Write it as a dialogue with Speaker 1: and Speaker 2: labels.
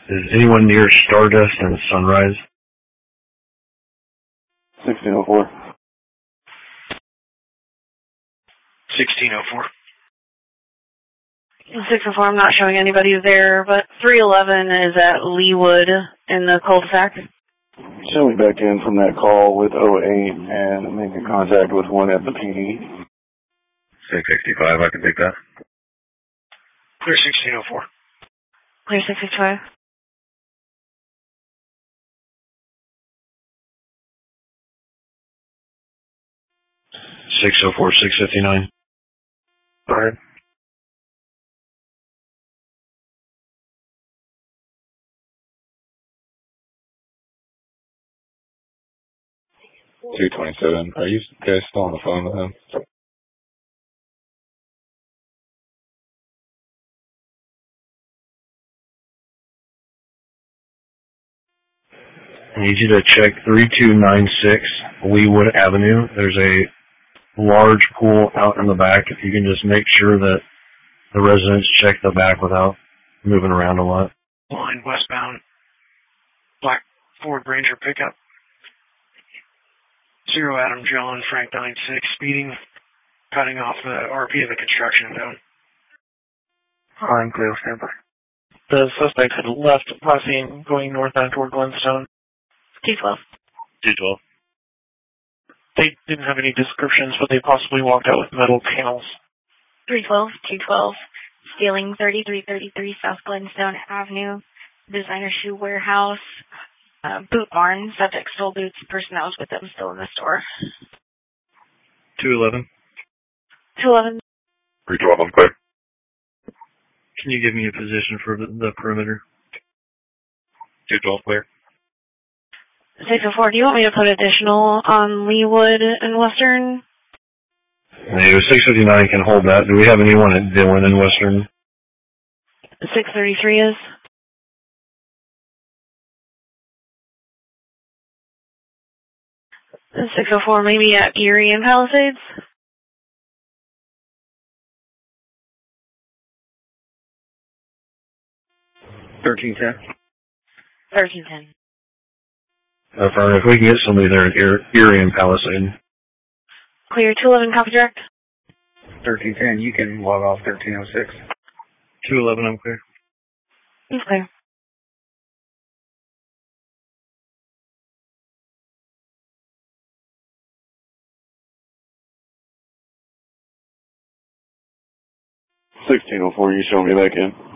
Speaker 1: Is anyone near Stardust and Sunrise?
Speaker 2: 1604.
Speaker 3: 1604.
Speaker 4: 604, I'm not showing anybody there, but 311 is at Leewood in the cul-de-sac.
Speaker 2: Show me back in from that call with 08 and making contact with one at the PD.
Speaker 1: 665, I can take that.
Speaker 3: Clear 1604.
Speaker 4: Clear 665.
Speaker 1: $604, $659.
Speaker 2: Go ahead.
Speaker 5: $227. Are you guys still on the phone with him?
Speaker 1: I need you to check 3296 Leewood Avenue. There's a large pool out in the back. If you can just make sure that the residents check the back without moving around a lot.
Speaker 3: Line westbound. Black Ford Ranger pickup. 0 Adam John Frank 96 speeding, cutting off the RP of the construction zone.
Speaker 2: I'm clear, standby.
Speaker 6: The suspect had left Posse going northbound toward Glenstone.
Speaker 4: 212.
Speaker 1: 212.
Speaker 6: They didn't have any descriptions, but they possibly walked out with metal panels.
Speaker 4: 312, 212, stealing 3333 South Glenstone Avenue, designer shoe warehouse, boot barn, subject stole boots, person that was with them still in the store.
Speaker 1: 211.
Speaker 4: 211.
Speaker 5: 312, I'm clear.
Speaker 1: Can you give me a position for the perimeter?
Speaker 5: 212, clear.
Speaker 4: 604, do you want me to put additional on Leewood and Western?
Speaker 1: No, 659 can hold that. Do we have anyone at Dillon and Western?
Speaker 4: 633 is? And 604 maybe at Erie and Palisades?
Speaker 2: $1310.
Speaker 4: 1310.
Speaker 1: If we can get somebody there at Erie and Palisade.
Speaker 4: Clear 211, copy direct.
Speaker 2: 1310, you can log off 1306.
Speaker 1: 211, I'm clear.
Speaker 4: He's clear.
Speaker 2: $1604, you show me back in.